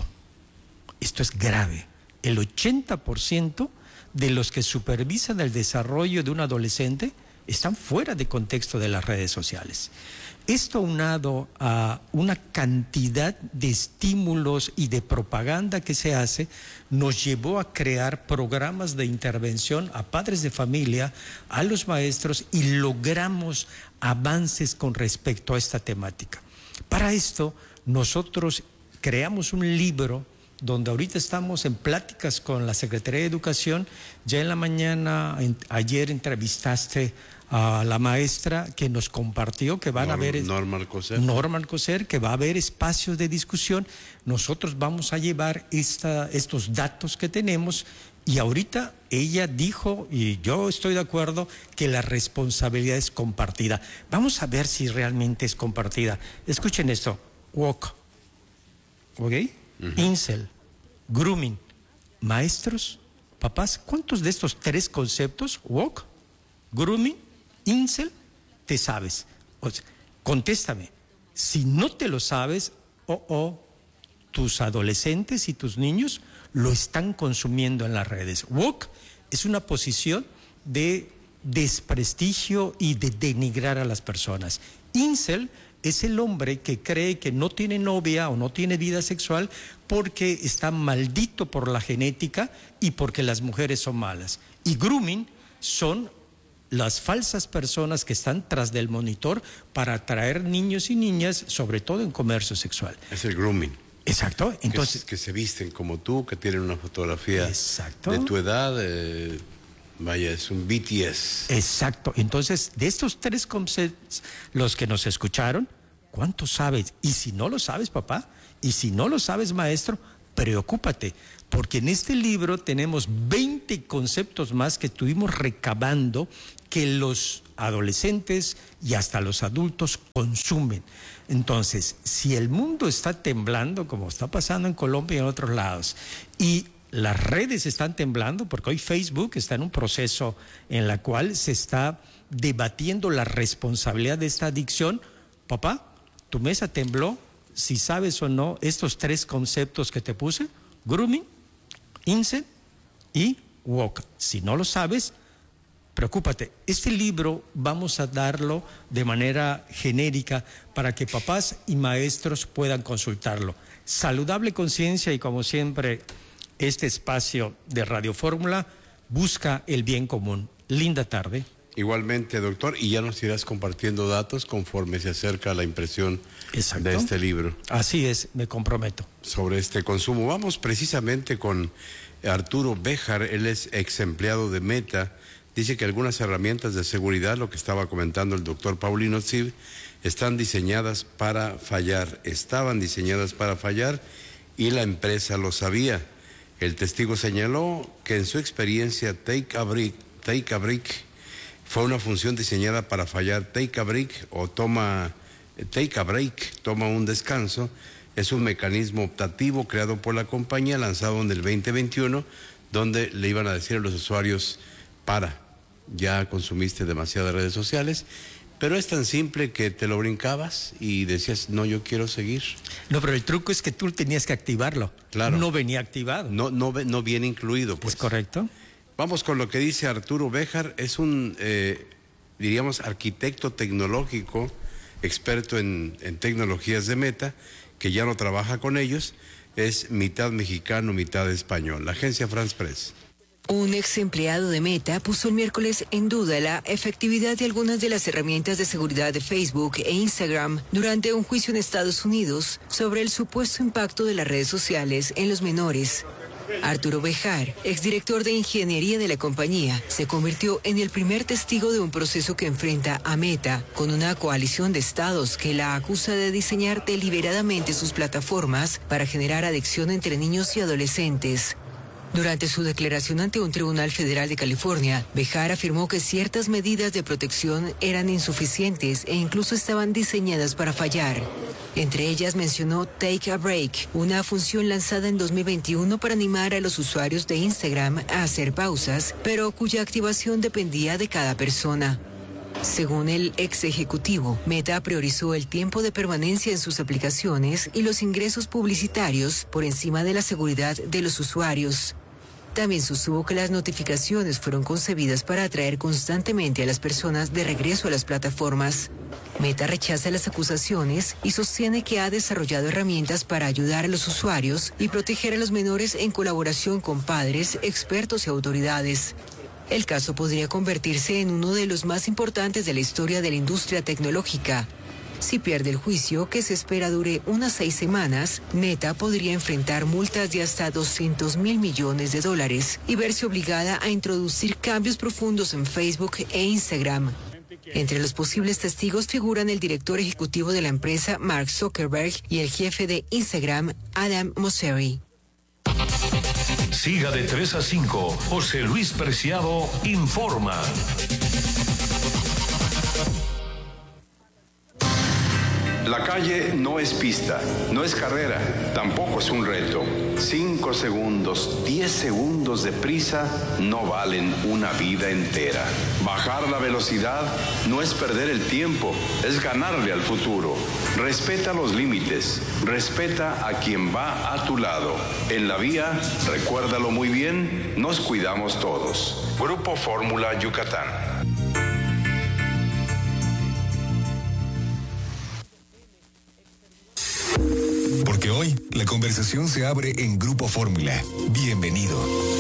Esto es grave. El ochenta por ciento de los que supervisan el desarrollo de un adolescente están fuera de contexto de las redes sociales. Esto aunado a una cantidad de estímulos y de propaganda que se hace, nos llevó a crear programas de intervención a padres de familia, a los maestros, y logramos avances con respecto a esta temática. Para esto, nosotros creamos un libro donde ahorita estamos en pláticas con la Secretaría de Educación. Ya en la mañana, en, ayer entrevistaste a la maestra que nos compartió que van Norm, a haber Norma Alcocer. Norma Alcocer, que va a haber espacios de discusión. Nosotros vamos a llevar esta, estos datos que tenemos, y ahorita ella dijo, y yo estoy de acuerdo, que la responsabilidad es compartida. Vamos a ver si realmente es compartida. Escuchen esto: woke, ¿ok? Uh-huh. Incel, grooming, maestros, papás. ¿Cuántos de estos tres conceptos, woke, grooming, incel, te sabes? O sea, contéstame. Si no te lo sabes, oh, oh, tus adolescentes y tus niños lo están consumiendo en las redes. Woke es una posición de desprestigio y de denigrar a las personas. Incel es el hombre que cree que no tiene novia o no tiene vida sexual porque está maldito por la genética y porque las mujeres son malas. Y grooming son las falsas personas que están tras del monitor para atraer niños y niñas, sobre todo en comercio sexual. Es el grooming. Exacto. Entonces, que, que se visten como tú, que tienen una fotografía exacto. de tu edad. Eh, vaya, es un B T S. Exacto. Entonces, de estos tres conceptos, los que nos escucharon, ¿cuánto sabes? Y si no lo sabes, papá, y si no lo sabes, maestro, preocúpate, porque en este libro tenemos veinte conceptos más que estuvimos recabando que los adolescentes y hasta los adultos consumen. Entonces, si el mundo está temblando, como está pasando en Colombia y en otros lados, y las redes están temblando, porque hoy Facebook está en un proceso en la cual se está debatiendo la responsabilidad de esta adicción, papá, tu mesa tembló, si sabes o no estos tres conceptos que te puse, grooming, incel y woke. Si no lo sabes, preocúpate. Este libro vamos a darlo de manera genérica para que papás y maestros puedan consultarlo. Saludable Conciencia y como siempre, este espacio de Radio Fórmula busca el bien común. Linda tarde. Igualmente, doctor, y ya nos irás compartiendo datos conforme se acerca la impresión Exacto. de este libro. Así es, me comprometo. Sobre este consumo. Vamos precisamente con Arturo Béjar, él es ex empleado de Meta. Dice que algunas herramientas de seguridad, lo que estaba comentando el doctor Paulino Cid, están diseñadas para fallar, estaban diseñadas para fallar y la empresa lo sabía. El testigo señaló que en su experiencia Take a Break, Take a Break fue una función diseñada para fallar. Take a break o toma, take a break, toma un descanso, es un mecanismo optativo creado por la compañía, lanzado en el veinte veintiuno, donde le iban a decir a los usuarios, para, ya consumiste demasiadas redes sociales, pero es tan simple que te lo brincabas y decías, no, yo quiero seguir. No, pero el truco es que tú tenías que activarlo. Claro. No venía activado. No, no, no viene incluido. Pues. ¿Es correcto? Vamos con lo que dice Arturo Béjar, es un, eh, diríamos, arquitecto tecnológico, experto en, en tecnologías de Meta, que ya no trabaja con ellos, es mitad mexicano, mitad español. La agencia France Press. Un ex empleado de Meta puso el miércoles en duda la efectividad de algunas de las herramientas de seguridad de Facebook e Instagram durante un juicio en Estados Unidos sobre el supuesto impacto de las redes sociales en los menores. Arturo Béjar, exdirector de ingeniería de la compañía, se convirtió en el primer testigo de un proceso que enfrenta a Meta, con una coalición de estados que la acusa de diseñar deliberadamente sus plataformas para generar adicción entre niños y adolescentes. Durante su declaración ante un tribunal federal de California, Béjar afirmó que ciertas medidas de protección eran insuficientes e incluso estaban diseñadas para fallar. Entre ellas mencionó Take a Break, una función lanzada en dos mil veintiuno para animar a los usuarios de Instagram a hacer pausas, pero cuya activación dependía de cada persona. Según el ex ejecutivo, Meta priorizó el tiempo de permanencia en sus aplicaciones y los ingresos publicitarios por encima de la seguridad de los usuarios. También sostuvo que las notificaciones fueron concebidas para atraer constantemente a las personas de regreso a las plataformas. Meta rechaza las acusaciones y sostiene que ha desarrollado herramientas para ayudar a los usuarios y proteger a los menores en colaboración con padres, expertos y autoridades. El caso podría convertirse en uno de los más importantes de la historia de la industria tecnológica. Si pierde el juicio, que se espera dure unas seis semanas, Meta podría enfrentar multas de hasta doscientos mil millones de dólares y verse obligada a introducir cambios profundos en Facebook e Instagram. Entre los posibles testigos figuran el director ejecutivo de la empresa, Mark Zuckerberg, y el jefe de Instagram, Adam Mosseri. Siga de tres a cinco. José Luis Preciado informa. La calle no es pista, no es carrera, tampoco es un reto. Cinco segundos, diez segundos de prisa no valen una vida entera. Bajar la velocidad no es perder el tiempo, es ganarle al futuro. Respeta los límites, respeta a quien va a tu lado. En la vía, recuérdalo muy bien, nos cuidamos todos. Grupo Fórmula Yucatán. Porque hoy la conversación se abre en Grupo Fórmula. Bienvenido.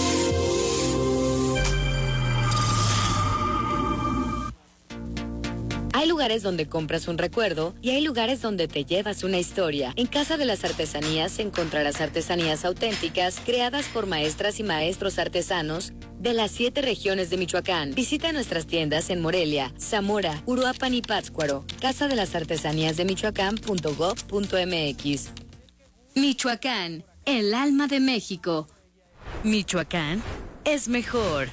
Hay lugares donde compras un recuerdo y hay lugares donde te llevas una historia. En Casa de las Artesanías encontrarás artesanías auténticas creadas por maestras y maestros artesanos de las siete regiones de Michoacán. Visita nuestras tiendas en Morelia, Zamora, Uruapan y Pátzcuaro. Casa de las Artesanías de Michoacán punto gob punto mx. Michoacán, el alma de México. Michoacán es mejor.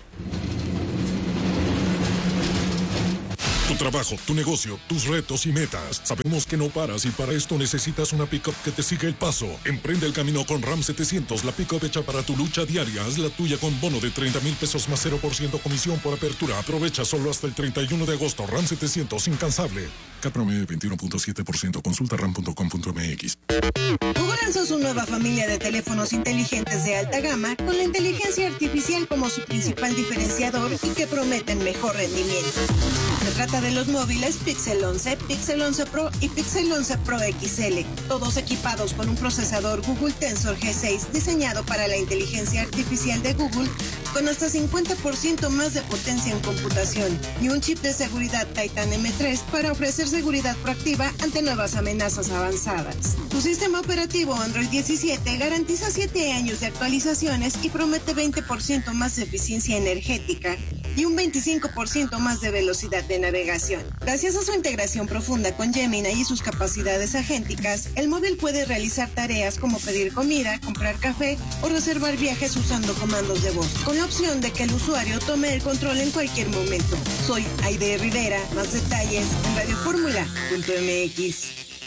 Tu trabajo, tu negocio, tus retos y metas. Sabemos que no paras y para esto necesitas una pick-up que te siga el paso. Emprende el camino con RAM setecientos, la pick-up hecha para tu lucha diaria. Haz la tuya con bono de treinta mil pesos más cero por ciento comisión por apertura. Aprovecha solo hasta el treinta y uno de agosto. RAM setecientos, incansable. Cat promedio veintiuno punto siete por ciento. Consulta ram punto com punto mx. Google lanzó su nueva familia de teléfonos inteligentes de alta gama con la inteligencia artificial como su principal diferenciador y que prometen mejor rendimiento. Se trata de los móviles Pixel once, Pixel once Pro y Pixel once Pro X L, todos equipados con un procesador Google Tensor G seis diseñado para la inteligencia artificial de Google con hasta cincuenta por ciento más de potencia en computación y un chip de seguridad Titan M tres para ofrecer seguridad proactiva ante nuevas amenazas avanzadas. Su sistema operativo Android diecisiete garantiza siete años de actualizaciones y promete veinte por ciento más de eficiencia energética y un veinticinco por ciento más de velocidad de navegación. Gracias a su integración profunda con Gemini y sus capacidades agénticas, el móvil puede realizar tareas como pedir comida, comprar café o reservar viajes usando comandos de voz, con la opción de que el usuario tome el control en cualquier momento. Soy Aide Rivera, más detalles en radio fórmula punto mx.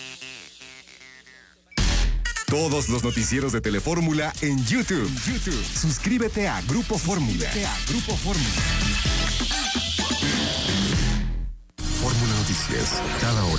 Todos los noticieros de Telefórmula en YouTube. YouTube. Suscríbete a Grupo Fórmula. a Grupo Fórmula. Fórmula Noticias, cada hora.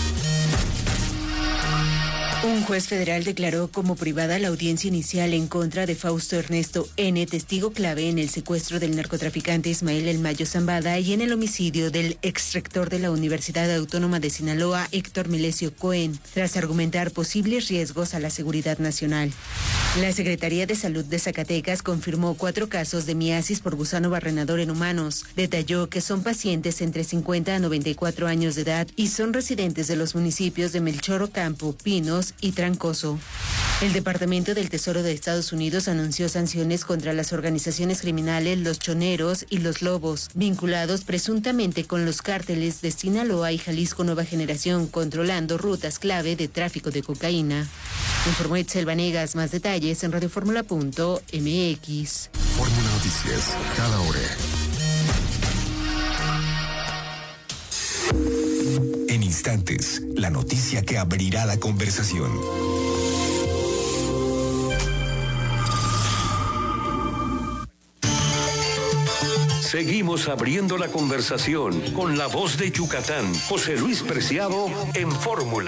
Un juez federal declaró como privada la audiencia inicial en contra de Fausto Ernesto N., testigo clave en el secuestro del narcotraficante Ismael El Mayo Zambada y en el homicidio del exrector de la Universidad Autónoma de Sinaloa, Héctor Melesio Cohen, tras argumentar posibles riesgos a la seguridad nacional. La Secretaría de Salud de Zacatecas confirmó cuatro casos de miasis por gusano barrenador en humanos. Detalló que son pacientes entre cincuenta a noventa y cuatro años de edad y son residentes de los municipios de Melchor Ocampo, Pinos y Trancoso. El Departamento del Tesoro de Estados Unidos anunció sanciones contra las organizaciones criminales Los Choneros y Los Lobos, vinculados presuntamente con los cárteles de Sinaloa y Jalisco Nueva Generación, controlando rutas clave de tráfico de cocaína. Informó Itzel Vanegas. Más detalles en radio fórmula punto mx. Fórmula Noticias, cada hora. En instantes, la noticia que abrirá la conversación. Seguimos abriendo la conversación con la voz de Yucatán, José Luis Preciado en Fórmula.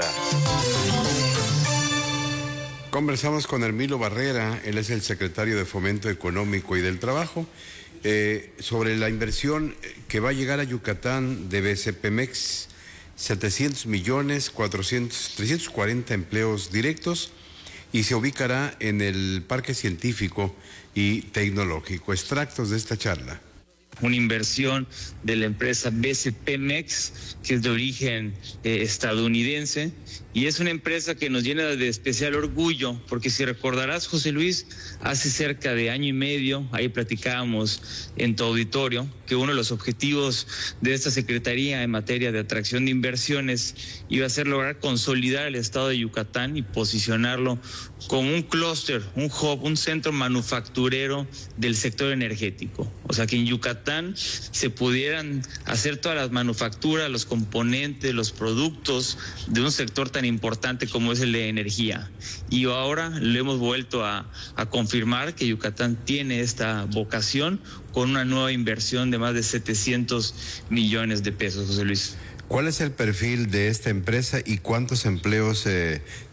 Conversamos con Hermilo Barrera, él es el secretario de Fomento Económico y del Trabajo, eh, sobre la inversión que va a llegar a Yucatán de B C Pemex, setecientos millones, cuatrocientos, trescientos cuarenta empleos directos y se ubicará en el Parque Científico y Tecnológico. Extractos de esta charla. Una inversión de la empresa B C Pemex, que es de origen eh, estadounidense, y es una empresa que nos llena de especial orgullo, porque si recordarás, José Luis, hace cerca de año y medio, ahí platicábamos en tu auditorio, que uno de los objetivos de esta Secretaría en materia de atracción de inversiones iba a ser lograr consolidar el estado de Yucatán y posicionarlo como un clúster, un hub, un centro manufacturero del sector energético. O sea, que en Yucatán se pudieran hacer todas las manufacturas, los componentes, los productos de un sector tan importante como es el de energía. Y ahora lo hemos vuelto a, a confirmar que Yucatán tiene esta vocación con una nueva inversión de más de setecientos millones de pesos, José Luis. ¿Cuál es el perfil de esta empresa y cuántos empleos eh,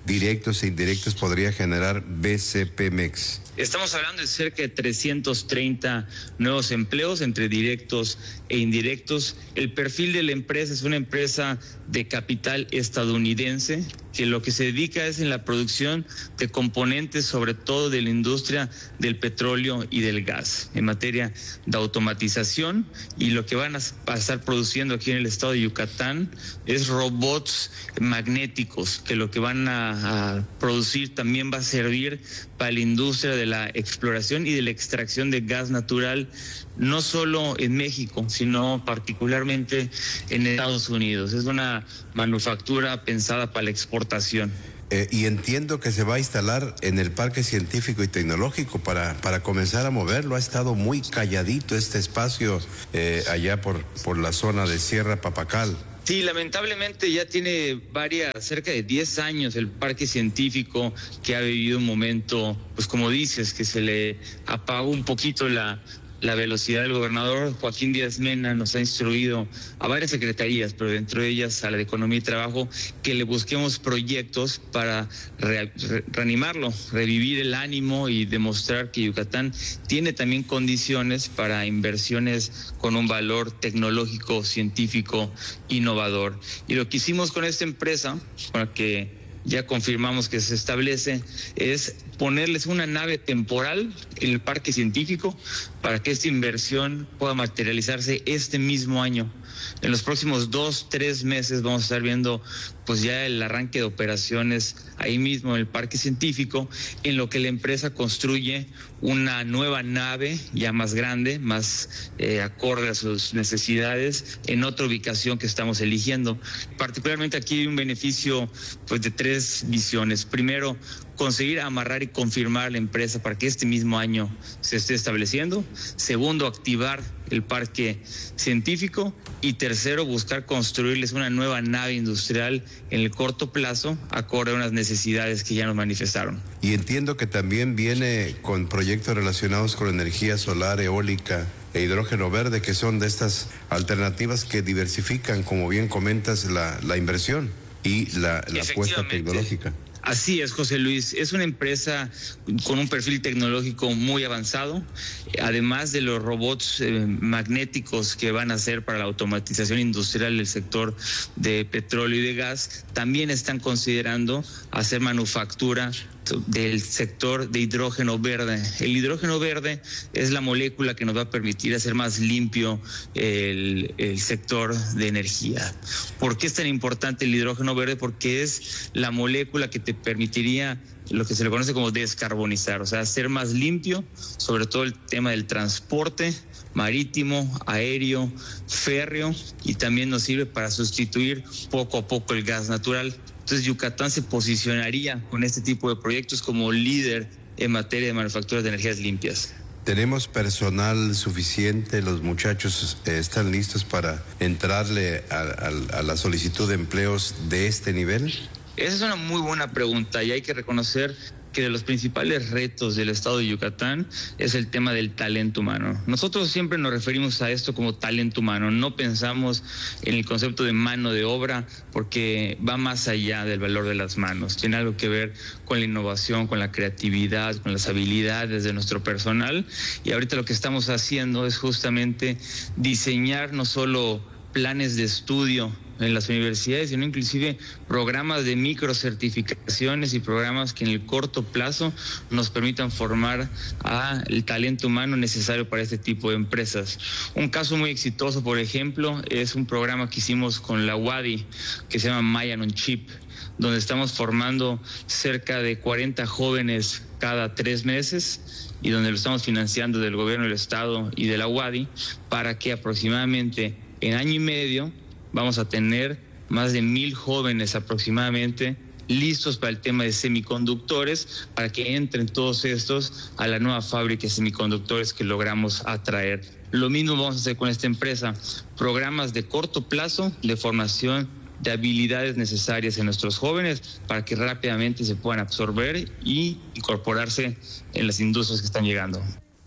directos e indirectos podría generar B C Pemex? Estamos hablando de cerca de trescientos treinta nuevos empleos entre directos e indirectos. El perfil de la empresa es una empresa de capital estadounidense que lo que se dedica es en la producción de componentes, sobre todo de la industria del petróleo y del gas, en materia de automatización, y lo que van a, a estar produciendo aquí en el estado de Yucatán es robots magnéticos, que lo que van a, a producir también va a servir para la industria de la exploración y de la extracción de gas natural, no solo en México, sino particularmente en Estados Unidos. Es una manufactura pensada para la exportación. Eh, y entiendo que se va a instalar en el Parque Científico y Tecnológico para, para comenzar a moverlo. Ha estado muy calladito este espacio eh, allá por, por la zona de Sierra Papacal. Sí, lamentablemente ya tiene varias, cerca de diez años el Parque Científico, que ha vivido un momento, pues como dices, que se le apagó un poquito la, la velocidad. Del gobernador Joaquín Díaz Mena nos ha instruido a varias secretarías, pero dentro de ellas a la de Economía y Trabajo, que le busquemos proyectos para re, re, reanimarlo, revivir el ánimo y demostrar que Yucatán tiene también condiciones para inversiones con un valor tecnológico, científico, innovador. Y lo que hicimos con esta empresa, con la que ya confirmamos que se establece, es ponerles una nave temporal en el Parque Científico para que esta inversión pueda materializarse este mismo año. En los próximos dos, tres meses vamos a estar viendo pues ya el arranque de operaciones ahí mismo en el Parque Científico, en lo que la empresa construye una nueva nave ya más grande, más eh, acorde a sus necesidades, en otra ubicación que estamos eligiendo. Particularmente aquí hay un beneficio pues de tres visiones. Primero, conseguir amarrar y confirmar la empresa para que este mismo año se esté estableciendo. Segundo, activar el parque científico. Y tercero, buscar construirles una nueva nave industrial en el corto plazo, acorde a unas necesidades que ya nos manifestaron. Y entiendo que también viene con proyectos relacionados con energía solar, eólica e hidrógeno verde, que son de estas alternativas que diversifican, como bien comentas, la, la inversión y la, la apuesta tecnológica. Así es, José Luis. Es una empresa con un perfil tecnológico muy avanzado, además de los robots eh, magnéticos que van a ser para la automatización industrial del sector de petróleo y de gas. También están considerando hacer manufactura del sector de hidrógeno verde. El hidrógeno verde es la molécula que nos va a permitir hacer más limpio el, el sector de energía. ¿Por qué es tan importante el hidrógeno verde? Porque es la molécula que te permitiría lo que se le conoce como descarbonizar, o sea, hacer más limpio, sobre todo el tema del transporte marítimo, aéreo, férreo, y también nos sirve para sustituir poco a poco el gas natural. Entonces Yucatán se posicionaría con este tipo de proyectos como líder en materia de manufactura de energías limpias. ¿Tenemos personal suficiente? ¿Los muchachos eh, están listos para entrarle a, a, a la solicitud de empleos de este nivel? Esa es una muy buena pregunta y hay que reconocer que de los principales retos del estado de Yucatán es el tema del talento humano. Nosotros siempre nos referimos a esto como talento humano, no pensamos en el concepto de mano de obra porque va más allá del valor de las manos, tiene algo que ver con la innovación, con la creatividad, con las habilidades de nuestro personal, y ahorita lo que estamos haciendo es justamente diseñar no solo planes de estudio en las universidades, sino inclusive programas de microcertificaciones y programas que en el corto plazo nos permitan formar al talento humano necesario para este tipo de empresas. Un caso muy exitoso, por ejemplo, es un programa que hicimos con la U A D I, que se llama Mayan on Chip, donde estamos formando cerca de cuarenta jóvenes cada tres meses y donde lo estamos financiando del gobierno del estado y de la U A D I, para que aproximadamente en año y medio vamos a tener más de mil jóvenes aproximadamente listos para el tema de semiconductores, para que entren todos estos a la nueva fábrica de semiconductores que logramos atraer. Lo mismo vamos a hacer con esta empresa, programas de corto plazo de formación de habilidades necesarias en nuestros jóvenes para que rápidamente se puedan absorber y incorporarse en las industrias que están llegando.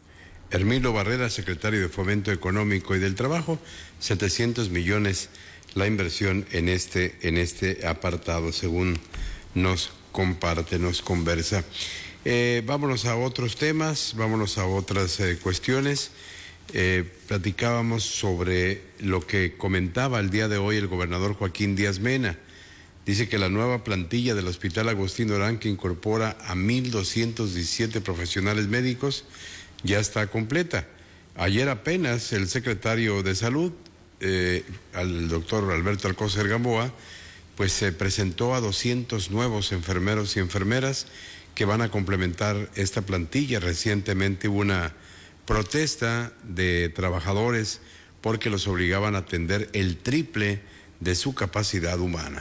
Hermilo Barrera, secretario de Fomento Económico y del Trabajo, setecientos millones la inversión en este, en este apartado, según nos comparte, nos conversa. Eh, vámonos a otros temas, vámonos a otras eh, cuestiones. Eh, platicábamos sobre lo que comentaba el día de hoy el gobernador Joaquín Díaz Mena. Dice que la nueva plantilla del Hospital Agustín Orán, que incorpora a mil doscientos diecisiete profesionales médicos, ya está completa. Ayer apenas el secretario de Salud, eh, al doctor Alberto Alcócer Gamboa, pues se presentó a doscientos nuevos enfermeros y enfermeras que van a complementar esta plantilla. Recientemente hubo una protesta de trabajadores porque los obligaban a atender el triple de su capacidad humana.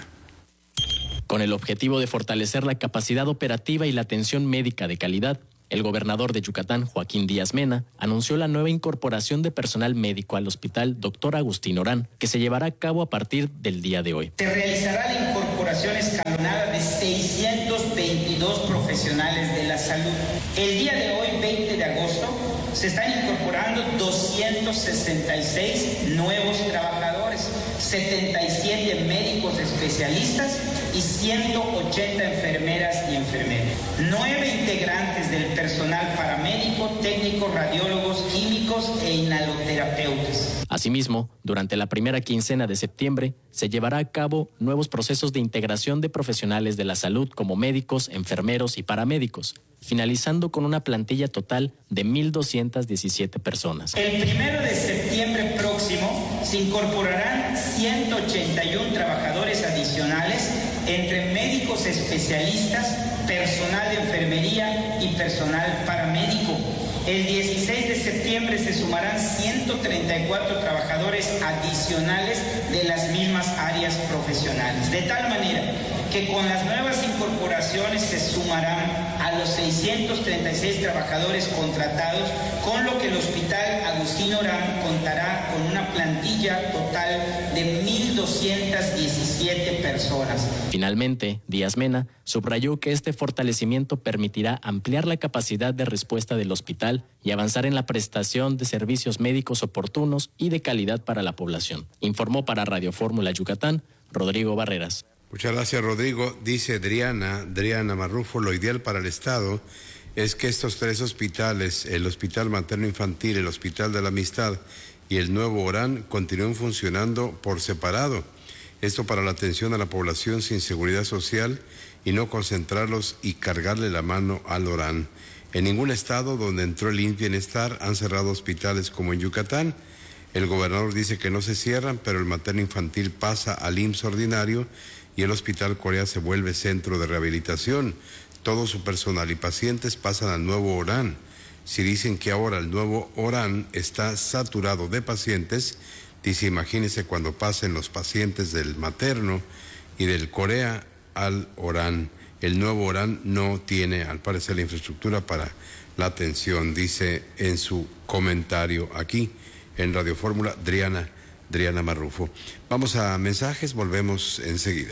Con el objetivo de fortalecer la capacidad operativa y la atención médica de calidad, el gobernador de Yucatán, Joaquín Díaz Mena, anunció la nueva incorporación de personal médico al Hospital doctor Agustín Orán, que se llevará a cabo a partir del día de hoy. Se realizará la incorporación escalonada de seiscientos veintidós profesionales de la salud. El día de hoy, veinte de agosto, se están incorporando doscientos sesenta y seis nuevos trabajadores, setenta y siete médicos especialistas y ciento ochenta enfermeras y enfermeros. Nueve integrantes del personal paramédico, técnicos, radiólogos, químicos e inhaloterapeutas. Asimismo, durante la primera quincena de septiembre, se llevará a cabo nuevos procesos de integración de profesionales de la salud como médicos, enfermeros y paramédicos, finalizando con una plantilla total de mil doscientas diecisiete personas. El primero de septiembre próximo se incorporarán ciento ochenta y uno trabajadores adicionales entre médicos especialistas, personal de enfermería y personal paramédico. El dieciséis de septiembre se sumarán ciento treinta y cuatro trabajadores adicionales de las mismas áreas profesionales. De tal manera que con las nuevas incorporaciones se sumarán a los seiscientos treinta y seis trabajadores contratados, con lo que el Hospital Agustín Orán contará con una plantilla total de mil doscientas diecisiete personas. Finalmente, Díaz Mena subrayó que este fortalecimiento permitirá ampliar la capacidad de respuesta del hospital y avanzar en la prestación de servicios médicos oportunos y de calidad para la población. Informó para Radio Fórmula Yucatán, Rodrigo Barreras. Muchas gracias, Rodrigo. Dice Adriana, Adriana Marrufo, lo ideal para el Estado es que estos tres hospitales, el Hospital Materno Infantil, el Hospital de la Amistad y el nuevo Orán, continúen funcionando por separado. Esto para la atención a la población sin seguridad social y no concentrarlos y cargarle la mano al Orán. En ningún estado donde entró el I M S S Bienestar han cerrado hospitales como en Yucatán. El gobernador dice que no se cierran, pero el materno infantil pasa al I M S S ordinario y el Hospital Corea se vuelve centro de rehabilitación. Todo su personal y pacientes pasan al nuevo Orán. Si dicen que ahora el nuevo Orán está saturado de pacientes, dice, imagínense cuando pasen los pacientes del materno y del Corea al Orán. El nuevo Orán no tiene, al parecer, la infraestructura para la atención, dice en su comentario aquí en Radio Fórmula, Adriana, Adriana Marrufo. Vamos a mensajes, volvemos enseguida.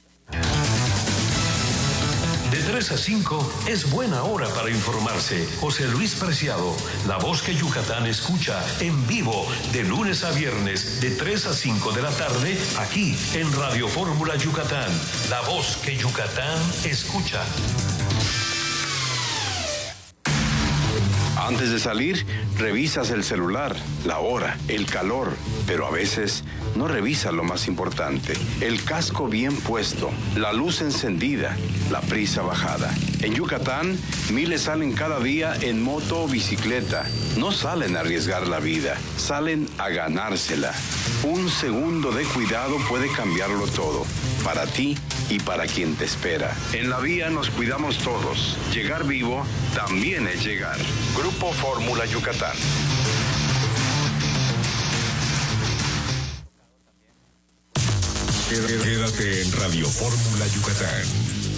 De tres a cinco es buena hora para informarse. José Luis Preciado, la voz que Yucatán escucha en vivo de lunes a viernes de tres a cinco de la tarde aquí en Radio Fórmula Yucatán. La voz que Yucatán escucha. Antes de salir, revisas el celular, la hora, el calor, pero a veces no revisas lo más importante, el casco bien puesto, la luz encendida, la prisa bajada. En Yucatán, miles salen cada día en moto o bicicleta. No salen a arriesgar la vida, salen a ganársela. Un segundo de cuidado puede cambiarlo todo, para ti y para quien te espera. En la vía nos cuidamos todos. Llegar vivo también es llegar. Grupo Fórmula Yucatán. Quédate en Radio Fórmula Yucatán.